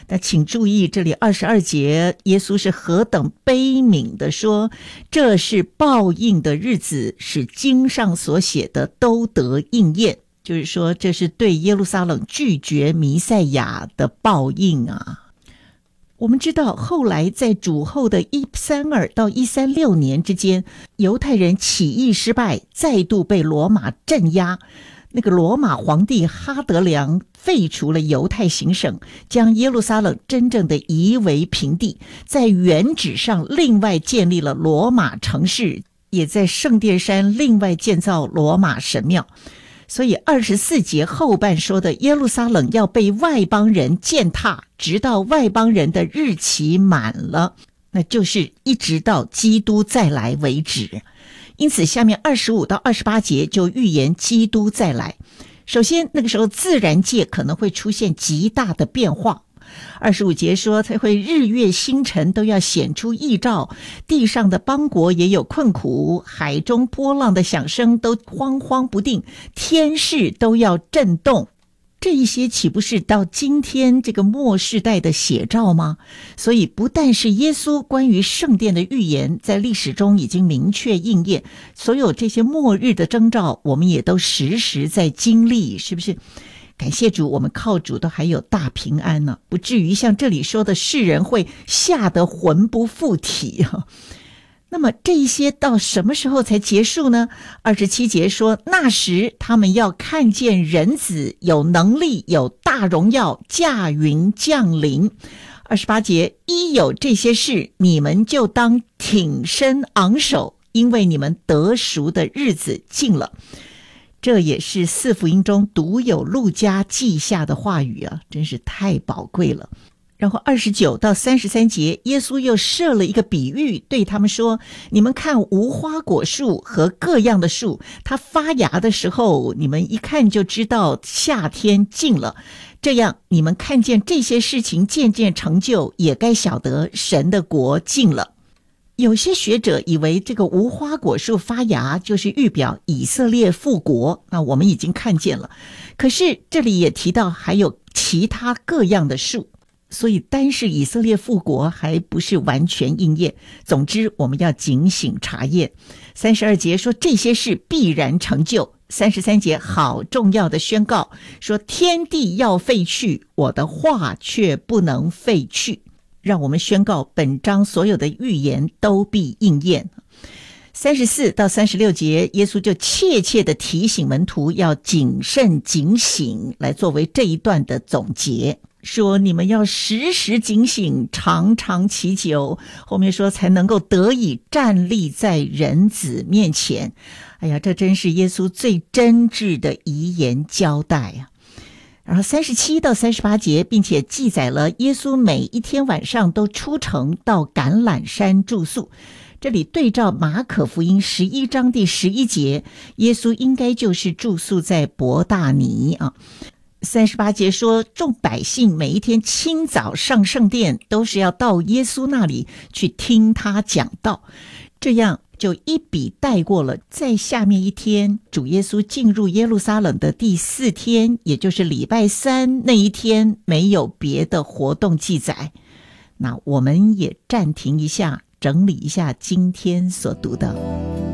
那请注意，这里22节，耶稣是何等悲悯的说，这是报应的日子，使经上所写的都得应验。就是说，这是对耶路撒冷拒绝弥赛亚的报应啊。我们知道，后来在主后的132到136年之间，犹太人起义失败，再度被罗马镇压。那个罗马皇帝哈德良废除了犹太行省，将耶路撒冷真正的夷为平地，在原址上另外建立了罗马城市，也在圣殿山另外建造罗马神庙。所以24节后半说的耶路撒冷要被外邦人践踏，直到外邦人的日期满了，那就是一直到基督再来为止。因此下面25到28节就预言基督再来。首先那个时候自然界可能会出现极大的变化。25节说它会日月星辰都要显出异兆，地上的邦国也有困苦，海中波浪的响声都惶惶不定，天势都要震动。这一些岂不是到今天这个末世代的写照吗？所以不但是耶稣关于圣殿的预言在历史中已经明确应验，所有这些末日的征兆我们也都时时在经历，是不是？感谢主，我们靠主都还有大平安呢，不至于像这里说的世人会吓得魂不附体啊。那么这一些到什么时候才结束呢？27节说，那时他们要看见人子有能力有大荣耀驾云降临。28节，一有这些事，你们就当挺身昂首，因为你们得赎的日子近了。这也是四福音中独有路加记下的话语啊，真是太宝贵了。然后29到33节，耶稣又设了一个比喻，对他们说，你们看无花果树和各样的树，它发芽的时候，你们一看就知道夏天近了。这样你们看见这些事情渐渐成就，也该晓得神的国近了。有些学者以为这个无花果树发芽就是预表以色列复国，那我们已经看见了。可是这里也提到还有其他各样的树，所以单是以色列复国还不是完全应验。总之我们要警醒查验。32节说这些事必然成就。33节好重要的宣告，说天地要废去，我的话却不能废去。让我们宣告本章所有的预言都必应验。34到36节，耶稣就切切地提醒门徒要谨慎警醒，来作为这一段的总结，说你们要时时警醒，常常祈求，后面说才能够得以站立在人子面前。哎呀，这真是耶稣最真挚的遗言交代啊。然后37到38节，并且记载了耶稣每一天晚上都出城到橄榄山住宿。这里对照马可福音11章第11节，耶稣应该就是住宿在伯大尼啊。38节说，众百姓每一天清早上圣殿，都是要到耶稣那里去听他讲道，这样就一笔带过了在下面一天主耶稣进入耶路撒冷的第4天，也就是礼拜3那一天，没有别的活动记载。那我们也暂停一下，整理一下今天所读的。